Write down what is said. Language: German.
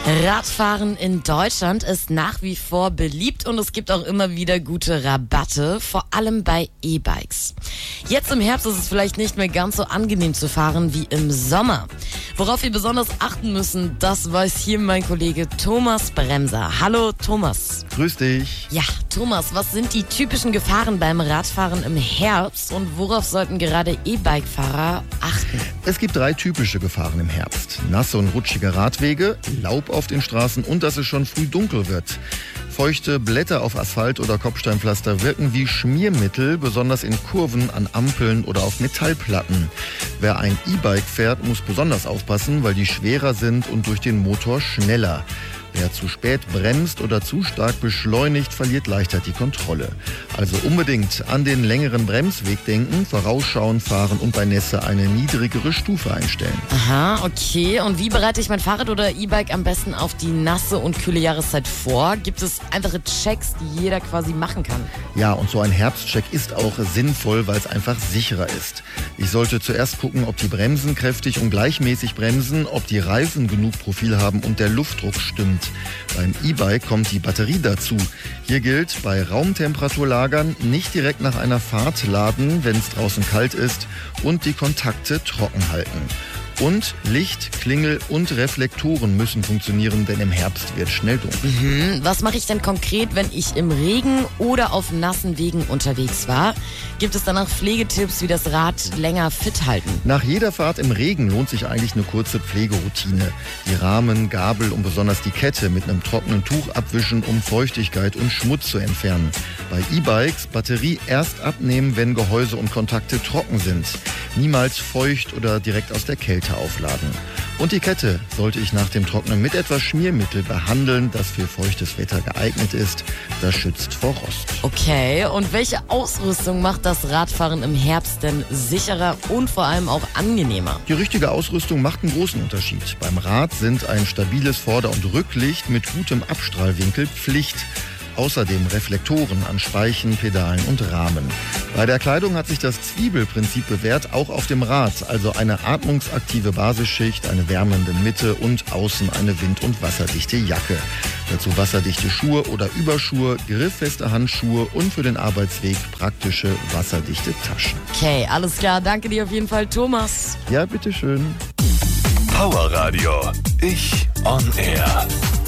Radfahren in Deutschland ist nach wie vor beliebt und es gibt auch immer wieder gute Rabatte, vor allem bei E-Bikes. Jetzt im Herbst ist es vielleicht nicht mehr ganz so angenehm zu fahren wie im Sommer. Worauf wir besonders achten müssen, das weiß hier mein Kollege Thomas Bremser. Hallo Thomas. Grüß dich. Ja, Thomas, was sind die typischen Gefahren beim Radfahren im Herbst und worauf sollten gerade E-Bike-Fahrer achten? Es gibt 3 typische Gefahren im Herbst. Nasse und rutschige Radwege, Laub auf den Straßen und dass es schon früh dunkel wird. Feuchte Blätter auf Asphalt oder Kopfsteinpflaster wirken wie Schmiermittel, besonders in Kurven, an Ampeln oder auf Metallplatten. Wer ein E-Bike fährt, muss besonders aufpassen, weil die schwerer sind und durch den Motor schneller. Wer zu spät bremst oder zu stark beschleunigt, verliert leichter die Kontrolle. Also unbedingt an den längeren Bremsweg denken, vorausschauen, fahren und bei Nässe eine niedrigere Stufe einstellen. Aha, okay. Und wie bereite ich mein Fahrrad oder E-Bike am besten auf die nasse und kühle Jahreszeit vor? Gibt es einfache Checks, die jeder quasi machen kann? Ja, und so ein Herbstcheck ist auch sinnvoll, weil es einfach sicherer ist. Ich sollte zuerst gucken, ob die Bremsen kräftig und gleichmäßig bremsen, ob die Reifen genug Profil haben und der Luftdruck stimmt. Beim E-Bike kommt die Batterie dazu. Hier gilt, bei Raumtemperatur lagern, nicht direkt nach einer Fahrt laden, wenn es draußen kalt ist und die Kontakte trocken halten. Und Licht, Klingel und Reflektoren müssen funktionieren, denn im Herbst wird schnell dunkel. Was mache ich denn konkret, wenn ich im Regen oder auf nassen Wegen unterwegs war? Gibt es danach Pflegetipps, wie das Rad länger fit halten? Nach jeder Fahrt im Regen lohnt sich eigentlich eine kurze Pflegeroutine. Die Rahmen, Gabel und besonders die Kette mit einem trockenen Tuch abwischen, um Feuchtigkeit und Schmutz zu entfernen. Bei E-Bikes Batterie erst abnehmen, wenn Gehäuse und Kontakte trocken sind. Niemals feucht oder direkt aus der Kälte aufladen. Und die Kette sollte ich nach dem Trocknen mit etwas Schmiermittel behandeln, das für feuchtes Wetter geeignet ist. Das schützt vor Rost. Okay, und welche Ausrüstung macht das Radfahren im Herbst denn sicherer und vor allem auch angenehmer? Die richtige Ausrüstung macht einen großen Unterschied. Beim Rad sind ein stabiles Vorder- und Rücklicht mit gutem Abstrahlwinkel Pflicht. Außerdem Reflektoren an Speichen, Pedalen und Rahmen. Bei der Kleidung hat sich das Zwiebelprinzip bewährt, auch auf dem Rad. Also eine atmungsaktive Basisschicht, eine wärmende Mitte und außen eine wind- und wasserdichte Jacke. Dazu wasserdichte Schuhe oder Überschuhe, grifffeste Handschuhe und für den Arbeitsweg praktische wasserdichte Taschen. Okay, alles klar. Danke dir auf jeden Fall, Thomas. Ja, bitteschön. Power Radio. Ich on Air.